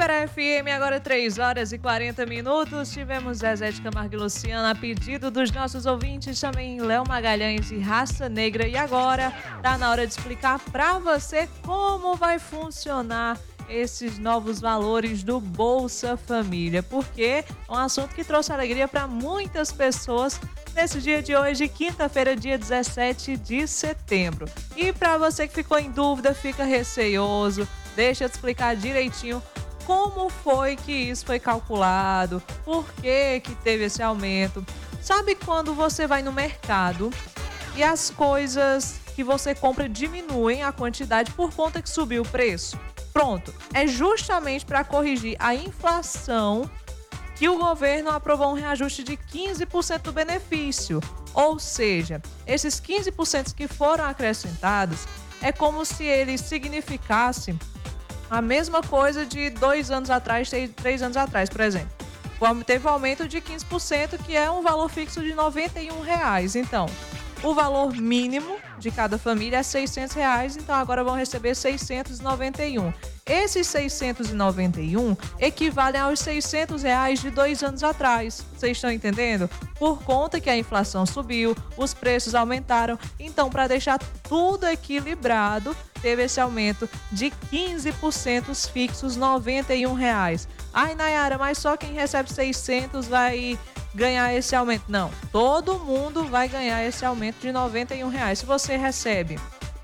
Super FM, agora 3 horas e 40 minutos. Tivemos Zezé de Camargo e Luciano a pedido dos nossos ouvintes, também Léo Magalhães e Raça Negra. E agora tá na hora de explicar para você como vai funcionar esses novos valores do Bolsa Família, porque é um assunto que trouxe alegria para muitas pessoas nesse dia de hoje, quinta-feira, dia 17 de setembro. E para você que ficou em dúvida, fica receoso, deixa eu te explicar direitinho como foi que isso foi calculado, por que que teve esse aumento. Sabe quando você vai no mercado e as coisas que você compra diminuem a quantidade por conta que subiu o preço? Pronto, é justamente para corrigir a inflação que o governo aprovou um reajuste de 15% do benefício. Ou seja, esses 15% que foram acrescentados é como se eles significassem a mesma coisa de 2 anos atrás, 3 anos atrás, por exemplo. Teve um aumento de 15%, que é um valor fixo de R$ 91. Então, o valor mínimo de cada família é R$ 600, então agora vão receber 691. Esses 691 equivalem aos R$ 600 de 2 anos atrás. Vocês estão entendendo? Por conta que a inflação subiu, os preços aumentaram. Então, para deixar tudo equilibrado, teve esse aumento de 15% fixos, R$ 91. Ai, Nayara, mas só quem recebe 600 vai ganhar esse aumento. Não, todo mundo vai ganhar esse aumento de R$ 91. Se você recebe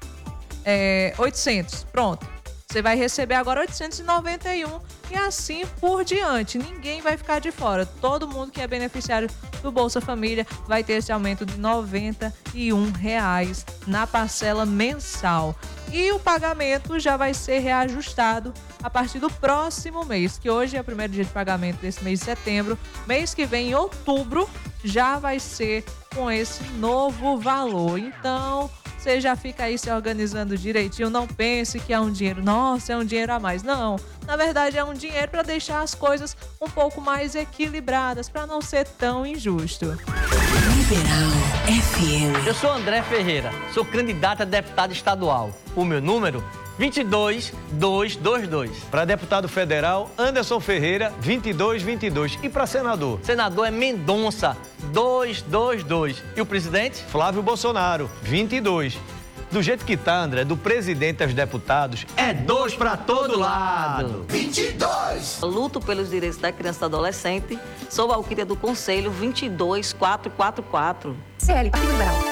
800, pronto. Você vai receber agora 891 e assim por diante. Ninguém vai ficar de fora. Todo mundo que é beneficiário do Bolsa Família vai ter esse aumento de R$ 91 na parcela mensal. E o pagamento já vai ser reajustado a partir do próximo mês, que hoje é o primeiro dia de pagamento desse mês de setembro. Mês que vem, em outubro, já vai ser com esse novo valor. Então, você já fica aí se organizando direitinho. Não pense que é um dinheiro, nossa, é um dinheiro a mais. Não, na verdade é um dinheiro para deixar as coisas um pouco mais equilibradas, para não ser tão injusto. Liberal FM. Eu sou André Ferreira, sou candidato a deputado estadual. O meu número 22222. Para deputado federal, Anderson Ferreira, 2222. E para senador? Senador é Mendonça, 222. E o presidente? Flávio Bolsonaro, 22. Do jeito que tá, André, do presidente aos deputados, é 2 para todo lado. 22. Luto pelos direitos da criança e do adolescente. Sou Valquíria do Conselho 22444. CL, Partido Liberal.